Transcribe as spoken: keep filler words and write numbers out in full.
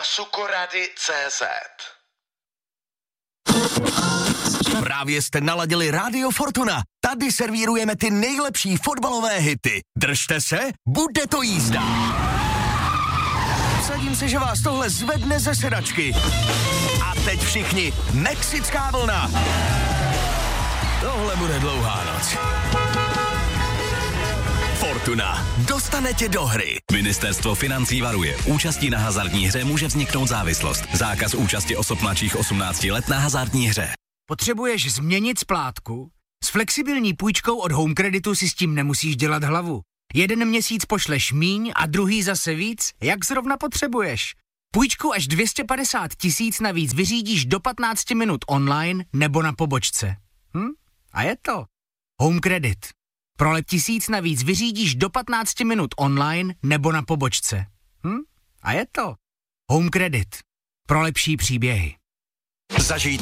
sukorady tečka cé zet. Právě jste naladili Rádio Fortuna. Tady servírujeme ty nejlepší fotbalové hity. Držte se, bude to jízda. Vsadím se, že vás tohle zvedne ze sedačky. A teď všichni, mexická vlna. Tohle bude dlouhá noc. Fortuna. Dostane tě do hry. Ministerstvo financí varuje. Účastí na hazardní hře může vzniknout závislost. Zákaz účasti osob mladších osmnácti let na hazardní hře. Potřebuješ změnit splátku? S flexibilní půjčkou od Home Creditu si s tím nemusíš dělat hlavu. Jeden měsíc pošleš míň a druhý zase víc, jak zrovna potřebuješ. Půjčku až dvě stě padesát tisíc navíc vyřídíš do patnácti minut online nebo na pobočce. Hm? A je to. Home Credit. Pro let tisíc navíc vyřídíš do patnácti minut online nebo na pobočce. Hm? A je to. Home Credit. Pro lepší příběhy. Zažij